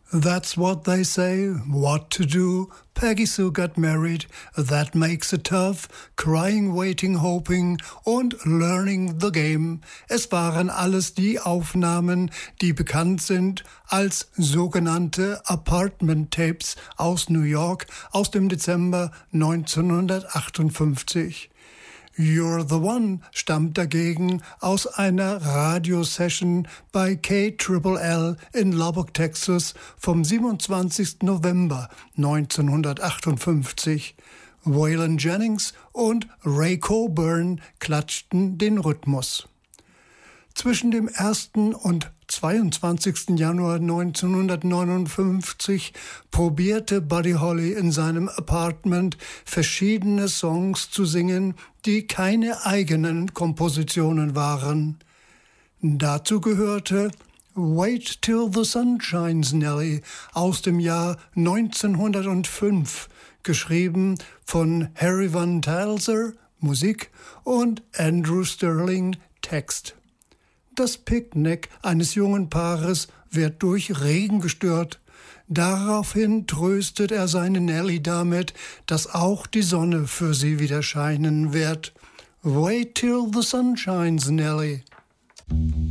That's what they say, what to do. Peggy Sue got married, that makes it tough. Crying, waiting, hoping und learning the game. Es waren alles die Aufnahmen, die bekannt sind als sogenannte Apartment Tapes aus New York aus dem Dezember 1958. You're the One stammt dagegen aus einer Radiosession bei KLL in Lubbock, Texas vom 27. November 1958. Waylon Jennings und Ray Coburn klatschten den Rhythmus. Zwischen dem 1. und 22. Januar 1959 probierte Buddy Holly in seinem Apartment verschiedene Songs zu singen, die keine eigenen Kompositionen waren. Dazu gehörte Wait Till the Sun Shines, Nellie aus dem Jahr 1905, geschrieben von Harry Van Telser, Musik, und Andrew Sterling, Text. Das Picknick eines jungen Paares wird durch Regen gestört. Daraufhin tröstet er seine Nellie damit, dass auch die Sonne für sie wieder scheinen wird. Wait till the sun shines, Nellie.